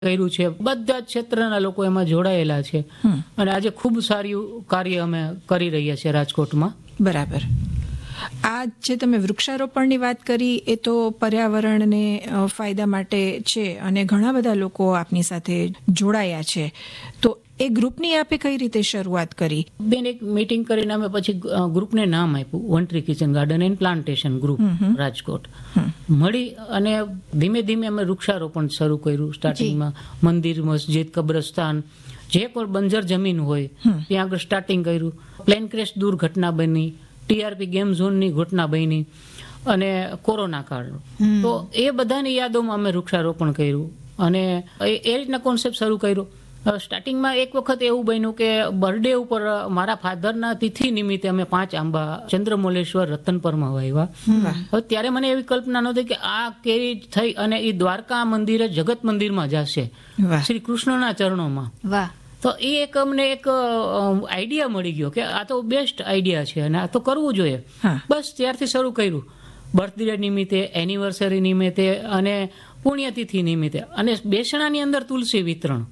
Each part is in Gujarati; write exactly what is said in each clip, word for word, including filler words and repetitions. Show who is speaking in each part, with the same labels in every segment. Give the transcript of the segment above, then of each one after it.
Speaker 1: કર્યું છે, બધા જ ક્ષેત્રના લોકો એમાં જોડાયેલા છે અને આજે ખૂબ સારું કાર્ય અમે કરી રહ્યા છીએ રાજકોટમાં.
Speaker 2: બરાબર. આ જે તમે વૃક્ષારોપણની વાત કરી એ તો પર્યાવરણને ફાયદા માટે છે અને ઘણા બધા લોકો આપની સાથે જોડાયા છે, તો એ ગ્રુપની આપે કઈ રીતે શરૂઆત કરી?
Speaker 1: બેન, એક મીટિંગ કરીને અમે પછી ગ્રુપને નામ આપ્યું one tree kitchen garden and plantation group Rajkot. મળી અને ધીમે ધીમે અમે વૃક્ષારોપણ શરૂ કર્યું. સ્ટાર્ટિંગમાં મંદિર, મસ્જિદ, કબ્રસ્તાન, જે કોઈ બંજર જમીન હોય ત્યાં આગળ સ્ટાર્ટિંગ કર્યું. પ્લેન ક્રેશ દુર્ઘટના બની, ટીઆરપી ગેમ ઝોનની ઘટના બની અને કોરોના કાળ, તો એ બધાની યાદોમાં અમે વૃક્ષારોપણ કર્યું અને એ રીતના કોન્સેપ્ટ શરૂ કર્યો. સ્ટાર્ટિંગમાં એક વખત એવું બન્યું કે બર્થડે ઉપર મારા ફાધરના તિથિ નિમિત્તે અમે પાંચ આંબા ચંદ્રમૌલેશ્વર રતનપરમાં વાવ્યા. હવે ત્યારે મને એવી કલ્પના નહોતી કે આ કેરી થઈ અને એ દ્વારકા મંદિરે જગત મંદિરમાં જશે, શ્રી કૃષ્ણના ચરણોમાં.
Speaker 3: વાહ!
Speaker 1: તો એ એક અમને એક આઈડિયા મળી ગયો કે આ તો બેસ્ટ આઈડિયા છે અને આ તો કરવું જોઈએ. બસ ત્યારથી શરૂ કર્યું. બર્થડે નિમિત્તે, એનિવર્સરી નિમિત્તે અને પુણ્યતિથિ નિમિત્તે. અને બેસણાની અંદર તુલસી વિતરણ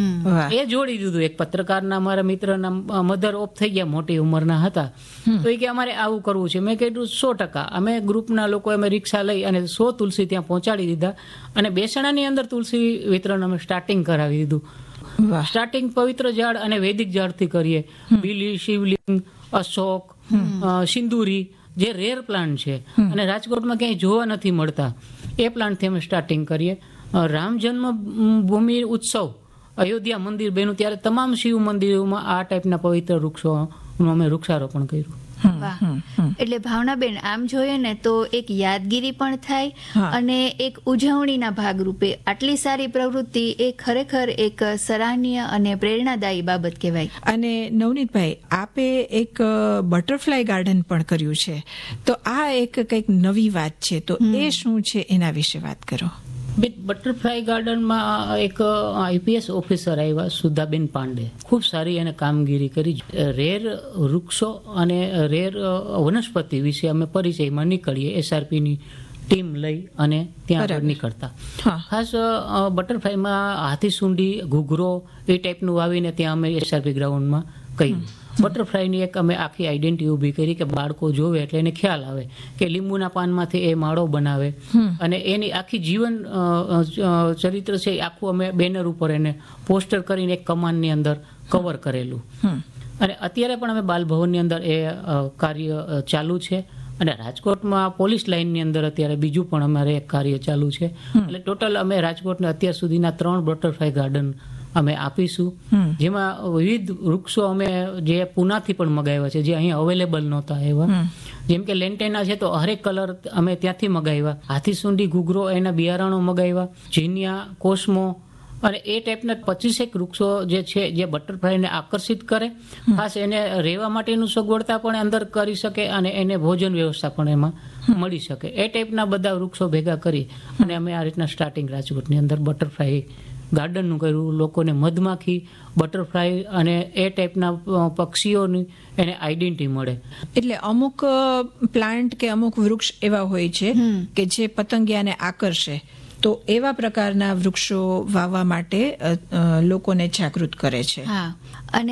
Speaker 1: એ જોડી દીધું. એક પત્રકારના મારા મિત્રના મધર ઓફ થઈ ગયા, મોટી ઉંમરના હતા, તો એ કે અમારે આવું કરવું છે. મેં કીધું સો ટકા. અમે ગ્રુપના લોકો અમે રિક્ષા લઈ અને સો તુલસી ત્યાં પહોંચાડી દીધા અને બેસણાની અંદર તુલસી વિતરણ અમે સ્ટાર્ટિંગ કરાવી દીધું. સ્ટાર્ટિંગ પવિત્ર ઝાડ અને વૈદિક ઝાડથી કરીએ. બીલી, શિવલિંગ, અશોક, સિંદૂરી, જે રેર પ્લાન્ટ છે અને રાજકોટમાં ક્યાંય જોવા નથી મળતા, એ પ્લાન્ટથી અમે સ્ટાર્ટિંગ કરીએ. રામ જન્મભૂમિ ઉત્સવ અયોધ્યા મંદિર બન્યું ત્યારે તમામ શિવ મંદિરોમાં આ ટાઈપના પવિત્ર વૃક્ષોનું અમે વૃક્ષારોપણ કર્યું.
Speaker 3: વાહ! એટલે ભાવનાબેન, આમ જોઈએ ને તો એક યાદગીરી પણ થાય અને એક ઉજવણીના ભાગરૂપે આટલી સારી પ્રવૃત્તિ એ ખરેખર એક સરાહનીય અને પ્રેરણાદાયી બાબત કહેવાય.
Speaker 2: અને નવનીતભાઈ, આપે એક બટરફ્લાય ગાર્ડન પણ કર્યું છે, તો આ એક કંઈક નવી વાત છે, તો એ શું છે એના વિશે વાત કરો.
Speaker 1: બટરફ્લાય ગાર્ડનમાં એક આઈપીએસ ઓફિસર આવ્યા, સુધાબેન પાંડે. ખૂબ સારી એને કામગીરી કરી. રેર વૃક્ષો અને રેર વનસ્પતિ વિશે અમે પરિચયમાં નીકળીએ. એસઆરપીની ટીમ લઈ અને ત્યાં આગળ નીકળતા. ખાસ બટરફ્લાયમાં હાથીસુંડી, ઘૂઘરો એ ટાઈપનું વાવીને ત્યાં અમે એસઆરપી ગ્રાઉન્ડમાં કહ્યું. બટરફ્લાયની એક અમે આખી આઈડેન્ટિટી ઊભી કરી કે બાળકો જોવે એટલે એને ખ્યાલ આવે કે લીંબુના પાનમાંથી એ માળો બનાવે અને એની આખી જીવન ચરિત્ર છે આખું અમે બેનર ઉપર એને પોસ્ટર કરીને એક કમાનની અંદર કવર કરેલું. અને અત્યારે પણ અમે બાલભવનની અંદર એ કાર્ય ચાલુ છે અને રાજકોટમાં પોલીસ લાઇનની અંદર અત્યારે બીજું પણ અમારે એક કાર્ય ચાલુ છે. એટલે ટોટલ અમે રાજકોટને અત્યાર સુધીના ત્રણ બટરફ્લાય ગાર્ડન અમે આપીશું, જેમાં વિવિધ વૃક્ષો અમે જે પુનાથી પણ મગાવ્યા છે, જે અહીં અવેલેબલ નહોતા એવા. જેમ કે લેન્ટેના છે તો હરેક કલર અમે ત્યાંથી મગાવ્યા. હાથીસુંડી, ઘૂઘરો એના બિયારણો મગાવ્યા. જીનિયા, કોસ્મો અને એ ટાઈપના પચીસેક વૃક્ષો જે છે જે બટરફ્લાયને આકર્ષિત કરે. ખાસ એને રહેવા માટેનું સગવડતા પણ અંદર કરી શકે અને એને ભોજન વ્યવસ્થા પણ એમાં મળી શકે. એ ટાઈપના બધા વૃક્ષો ભેગા કરી અને અમે આ રીતના સ્ટાર્ટિંગ રાજકોટની અંદર બટરફ્લાય ગાર્ડનનું કર્યું. લોકોને મધમાખી, બટરફ્લાય અને એ ટાઈપના પક્ષીઓની એને આઈડેન્ટિટી મળે.
Speaker 2: એટલે અમુક પ્લાન્ટ કે અમુક વૃક્ષ એવા હોય છે કે જે પતંગિયાને આકર્ષે, તો એવા પ્રકારના વૃક્ષો વાવવા માટે લોકોને જાગૃત કરે છે.
Speaker 3: હા. અને